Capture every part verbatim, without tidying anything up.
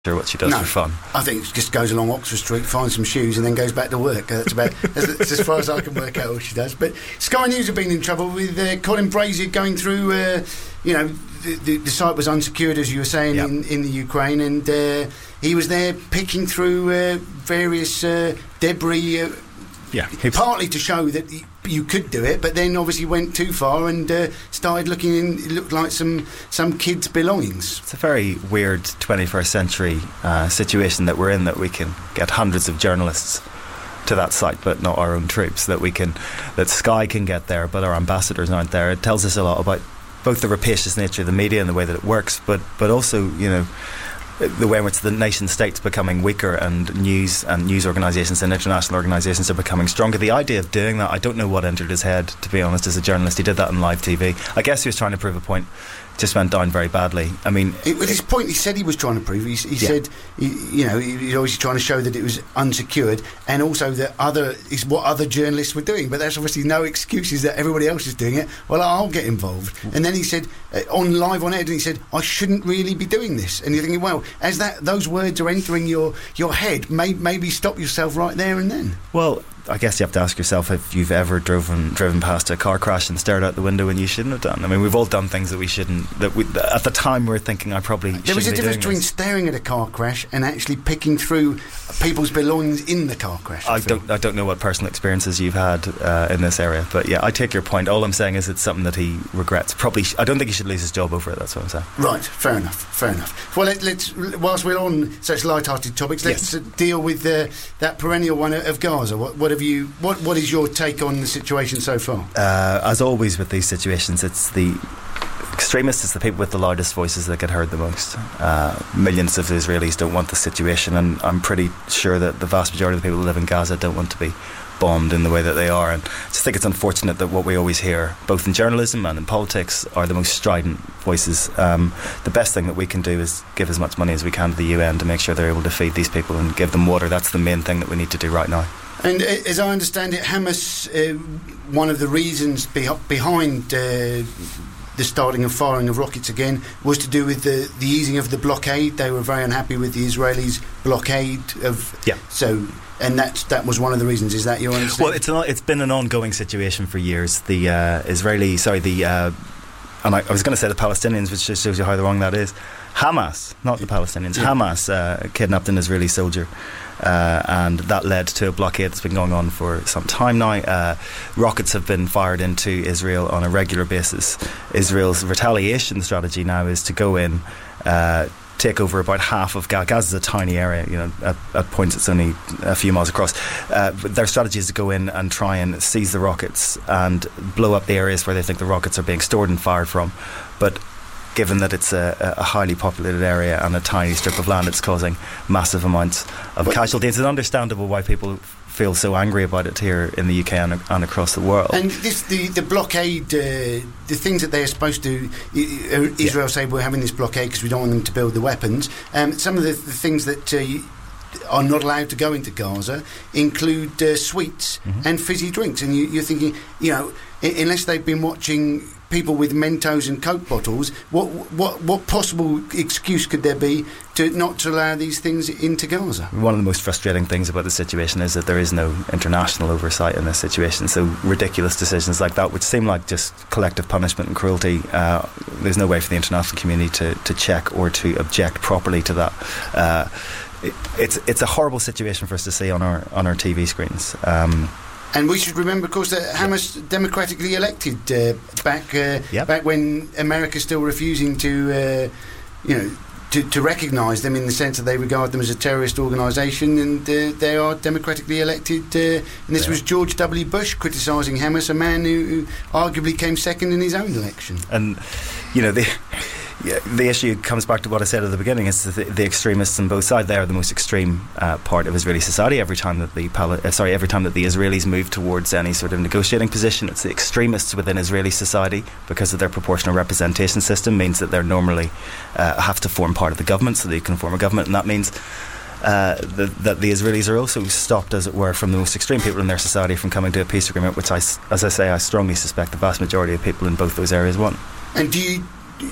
sure what she does no, for fun. I think it just goes along Oxford Street, finds some shoes and then goes back to work. That's about that's, that's as far as I can work out what she does. But Sky News have been in trouble with uh, Colin Brazier going through, uh, you know, the, the, the site was unsecured, as you were saying, yep. in, in the Ukraine, and uh, he was there picking through uh, various uh, debris, uh, yeah, partly to show that he, you could do it, but then obviously went too far and uh, started looking in, it looked like some some kids' belongings. It's a very weird twenty-first century uh, situation that we're in, that we can get hundreds of journalists to that site but not our own troops, that we can that Sky can get there but our ambassadors aren't there. It tells us a lot about both the rapacious nature of the media and the way that it works, but but also, you know, the way in which the nation state's becoming weaker and news and news organisations and international organisations are becoming stronger. The idea of doing that, I don't know what entered his head, to be honest, as a journalist. He did that on live T V. I guess he was trying to prove a point. Just went down very badly. I mean, it, with his point, he said he was trying to prove. He, he yeah. said, he, you know, he was always trying to show that it was unsecured, and also that other is what other journalists were doing. But that's obviously no excuses that everybody else is doing it. Well, I'll get involved. And then he said uh, on live on air, and he said, I shouldn't really be doing this. And you're thinking, well, as that those words are entering your your head, may, maybe stop yourself right there and then. Well, I guess you have to ask yourself if you've ever driven driven past a car crash and stared out the window when you shouldn't have done. I mean, we've all done things that we shouldn't. That we, at the time, we we're thinking, I probably shouldn't be doing this. There was a difference between staring at a car crash and actually picking through people's belongings in the car crash. I, I don't. I don't know what personal experiences you've had uh, in this area, but yeah, I take your point. All I'm saying is it's something that he regrets. Probably, sh- I don't think he should lose his job over it. That's what I'm saying. Right. Fair enough. Fair enough. Well, let, let's whilst we're on such light-hearted topics, let's yes. uh, deal with uh, that perennial one of Gaza. What, what have you? What What is your take on the situation so far? Uh, as always with these situations, it's the extremists, it's the people with the loudest voices that get heard the most. Uh, millions of Israelis don't want the situation, and I'm pretty sure that the vast majority of the people who live in Gaza don't want to be bombed in the way that they are. And I just think it's unfortunate that what we always hear, both in journalism and in politics, are the most strident voices. Um, the best thing that we can do is give as much money as we can to the U N to make sure they're able to feed these people and give them water. That's the main thing that we need to do right now. And uh, as I understand it, Hamas, uh, one of the reasons be- behind uh, the starting of firing of rockets again was to do with the, the easing of the blockade. They were very unhappy with the Israelis' blockade of... Yeah. So... And that that was one of the reasons. Is that your understanding? Well, it's an, it's been an ongoing situation for years. The uh, Israeli, sorry, the uh, and I, I was going to say the Palestinians, which just shows you how wrong that is. Hamas, not the Palestinians. Yeah. Hamas uh, kidnapped an Israeli soldier, uh, and that led to a blockade that's been going on for some time now. Uh, rockets have been fired into Israel on a regular basis. Israel's retaliation strategy now is to go in. Uh, take over about half of Gaza. Gaza is a tiny area, you know, at, at points it's only a few miles across. Uh, but their strategy is to go in and try and seize the rockets and blow up the areas where they think the rockets are being stored and fired from. But given that it's a, a highly populated area and a tiny strip of land, it's causing massive amounts of but casualties. It's understandable why people feel so angry about it here in the U K and, and across the world. And this, the, the blockade, uh, the things that they are supposed to, uh, Israel yeah. say we're having this blockade because we don't want them to build the weapons. Um, some of the, the things that uh, are not allowed to go into Gaza include uh, sweets mm-hmm. and fizzy drinks. And you, you're thinking, you know, I- unless they've been watching people with Mentos and Coke bottles, what what what possible excuse could there be to not to allow these things into Gaza? One of the most frustrating things about the situation is that there is no international oversight in this situation. So ridiculous decisions like that, which seem like just collective punishment and cruelty, uh, there's no way for the international community to, to check or to object properly to that. Uh, it, it's it's a horrible situation for us to see on our on our T V screens. Um, And we should remember, of course, that Hamas yep. democratically elected uh, back uh, yep. back when America's still refusing to, uh, you know, to, to recognise them in the sense that they regard them as a terrorist organisation, and uh, they are democratically elected. Uh, and this yeah. was George W. Bush criticising Hamas, a man who, who arguably came second in his own election. And you know the. Yeah, the issue comes back to what I said at the beginning. Is the, the extremists on both sides. They are the most extreme uh, part of Israeli society. Every time that the Pal- uh, sorry, every time that the Israelis move towards any sort of negotiating position, it's the extremists within Israeli society, because of their proportional representation system, means that they're normally uh, have to form part of the government, so they can form a government, and that means uh, the, that the Israelis are also stopped, as it were, from the most extreme people in their society from coming to a peace agreement, which, I, as I say, I strongly suspect the vast majority of people in both those areas want. And do you?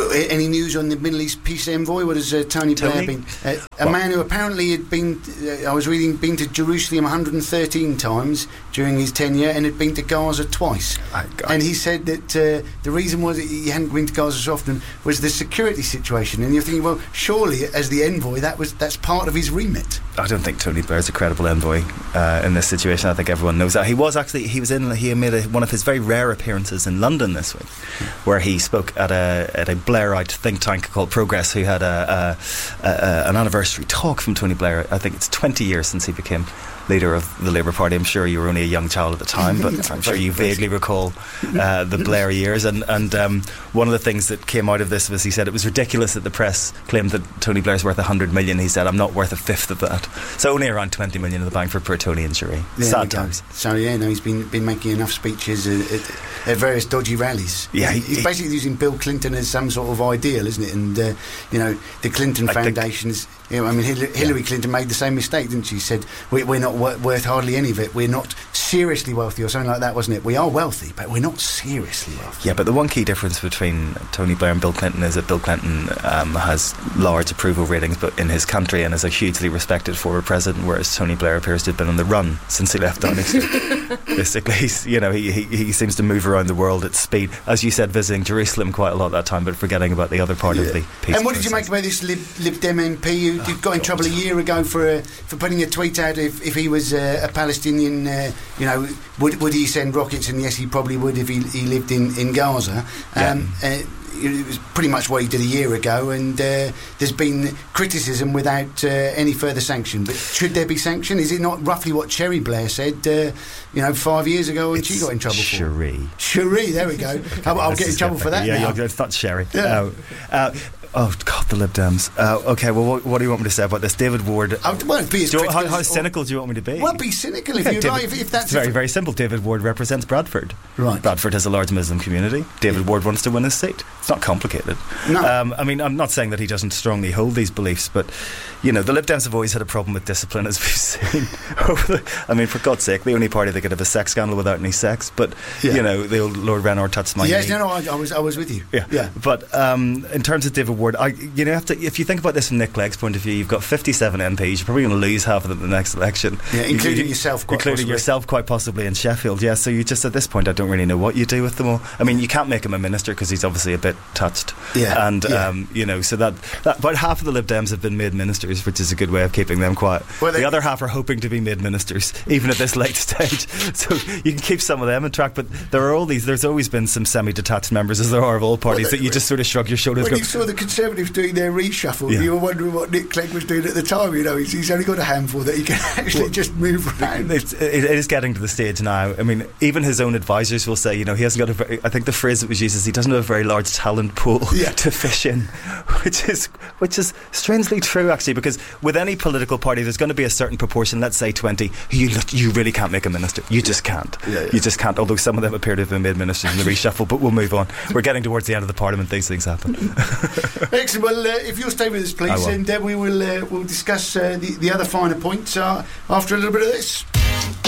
Any news on the Middle East peace envoy? What has uh, Tony, Tony Blair been? Uh, a what? man who apparently had been, uh, I was reading, been to Jerusalem one hundred thirteen times during his tenure and had been to Gaza twice. I, I, and he said that uh, the reason was that he hadn't been to Gaza so often was the security situation. And you're thinking, well, surely as the envoy, that was that's part of his remit. I don't think Tony Blair's a credible envoy uh, in this situation. I think everyone knows that. He was actually, he was in, he made a, one of his very rare appearances in London this week, where he spoke at a at a Blairite think tank called Progress, who had a, a, a an anniversary talk from Tony Blair. I think it's twenty years since he became leader of the Labour Party. I'm sure you were only a young child at the time, but I'm sure you vaguely recall uh, the Blair years. And, and um, one of the things that came out of this was he said it was ridiculous that the press claimed that Tony Blair's worth one hundred million. He said, I'm not worth a fifth of that. So only around twenty million in the bank for poor Tony and Cherie. Yeah, Sad times. So yeah, no, he's been been making enough speeches at, at, at various dodgy rallies. Yeah, he, he's he, basically using Bill Clinton as some sort of ideal, isn't it? And uh, you know, the Clinton I Foundation's. You know, I mean, Hillary, Hillary yeah. Clinton made the same mistake, didn't she? Said we, we're not wor- worth hardly any of it. We're not seriously wealthy, or something like that, wasn't it? We are wealthy, but we're not seriously wealthy. Yeah, but the one key difference between Tony Blair and Bill Clinton is that Bill Clinton um, has large approval ratings, but in his country, and is a hugely respected former president, whereas Tony Blair appears to have been on the run since he left Downing Street. Basically, he's, you know, he, he he seems to move around the world at speed, as you said, visiting Jerusalem quite a lot that time, but forgetting about the other part yeah. of the peace. And what process. did you make about this Lib, Lib Dem M P who oh, got in God. trouble a year ago for uh, for putting a tweet out if, if he was uh, a Palestinian, uh, you know, would would he send rockets? And yes, he probably would if he, he lived in, in Gaza. Um, yeah. uh, it was pretty much what he did a year ago, and uh, there's been criticism without uh, any further sanction. But should there be sanction? Is it not roughly what Cherie Blair said, uh, you know, five years ago when it's she got in trouble Cherie. for? Cherie. There we go. I'll, I'll get in trouble for that yeah, now. Yeah, it's not Cherie. Yeah. Uh, uh, Oh, God, the Lib Dems. Uh, okay, well, what, what do you want me to say about this? David Ward. Oh, well, be as do you, how, how cynical do you want me to be? Well, be cynical if yeah, you like. If, if that's it's very, very simple. David Ward represents Bradford. Right. Bradford has a large Muslim community. David yeah. Ward wants to win his seat. It's not complicated. No. Um, I mean, I'm not saying that he doesn't strongly hold these beliefs, but, you know, the Lib Dems have always had a problem with discipline, as we've seen. I mean, for God's sake, the only party that could have a sex scandal without any sex, but, yeah. you know, the old Lord Renor touched my Yes, knee. no, no, I, I, was, I was with you. Yeah. yeah. But um, in terms of David Ward, I, you know, have to, if you think about this from Nick Clegg's point of view, you've got fifty-seven M Ps. You're probably going to lose half of them in the next election. Yeah, including you, yourself, quite including possibly. yourself, quite possibly in Sheffield. Yeah, so you just at this point, I don't really know what you do with them all. I mean, you can't make him a minister because he's obviously a bit touched. Yeah, and yeah. Um, you know, so that, that about half of the Lib Dems have been made ministers, which is a good way of keeping them quiet. Well, the other half are hoping to be made ministers, even at this late stage. So you can keep some of them in track, but there are all these. There's always been some semi-detached members, as there are of all parties, well, that you just sort of shrug your shoulders. When go, you saw the Conservatives doing their reshuffle, yeah. you were wondering what Nick Clegg was doing at the time. You know, he's, he's only got a handful that he can actually well, just move around. It's, it, it is getting to the stage now. I mean, even his own advisors will say, you know, he hasn't got a very, I think the phrase that was used is he doesn't have a very large talent pool yeah. to fish in, which is which is strangely true, actually, because with any political party, there's going to be a certain proportion, let's say twenty, who you, you really can't make a minister. You just can't. Yeah, yeah. You just can't, although some of them appear to have been made ministers in the reshuffle, but we'll move on. We're getting towards the end of the parliament. These things happen. Excellent. Well, uh, if you'll stay with us, please, and uh, we will uh, we'll discuss uh, the, the other finer points uh, after a little bit of this.